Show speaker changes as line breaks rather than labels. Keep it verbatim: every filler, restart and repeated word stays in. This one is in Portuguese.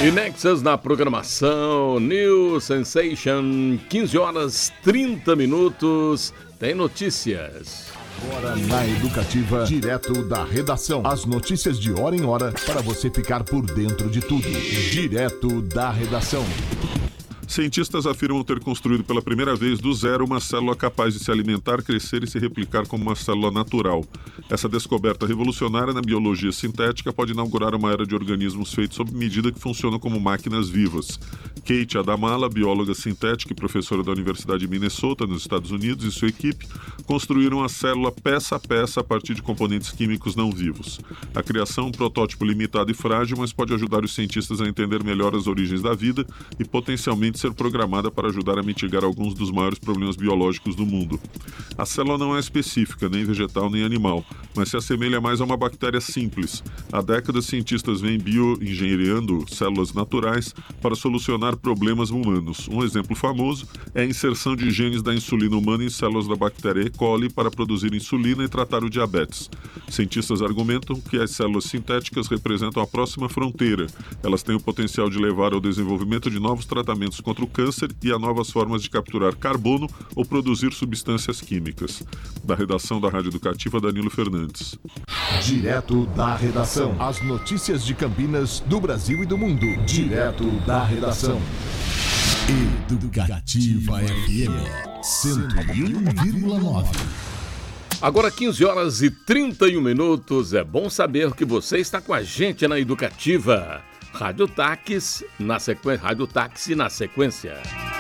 E Nexus na programação, New Sensation, quinze horas trinta minutos, tem notícias.
Agora na Educativa, direto da redação. As notícias de hora em hora para você ficar por dentro de tudo. Direto da redação.
Cientistas afirmam ter construído pela primeira vez do zero uma célula capaz de se alimentar, crescer e se replicar como uma célula natural. Essa descoberta revolucionária na biologia sintética pode inaugurar uma era de organismos feitos sob medida que funcionam como máquinas vivas. Kate Adamala, bióloga sintética e professora da Universidade de Minnesota, nos Estados Unidos, e sua equipe construíram a célula peça a peça a partir de componentes químicos não vivos. A criação é um protótipo limitado e frágil, mas pode ajudar os cientistas a entender melhor as origens da vida e potencialmente ser programada para ajudar a mitigar alguns dos maiores problemas biológicos do mundo. A célula não é específica, nem vegetal nem animal, mas se assemelha mais a uma bactéria simples. Há décadas, cientistas vêm bioengenhariando células naturais para solucionar problemas humanos. Um exemplo famoso é a inserção de genes da insulina humana em células da bactéria E. coli para produzir insulina e tratar o diabetes. Cientistas argumentam que as células sintéticas representam a próxima fronteira. Elas têm o potencial de levar ao desenvolvimento de novos tratamentos contra o câncer e a novas formas de capturar carbono ou produzir substâncias químicas. Da redação da Rádio Educativa, Danilo Fernandes.
Direto da redação. As notícias de Campinas, do Brasil e do mundo. Direto da redação. Educativa F M cento e um vírgula nove.
Agora quinze horas e trinta e um minutos. É bom saber que você está com a gente na Educativa. Rádio Táxi na sequência. Rádio Táxi na sequência.